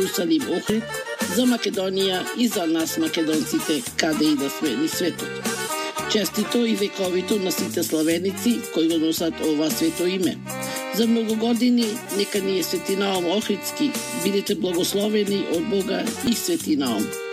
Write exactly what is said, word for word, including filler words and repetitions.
Jerusalim Ohrid, за Македонија и за нас македонците каде и да сме ни светот. Честито и вековито на сите славеници кои го носат ова свето име. За многу години нека ни е Свети Наум Охридски, бидете благословени од Бога и Свети Наум.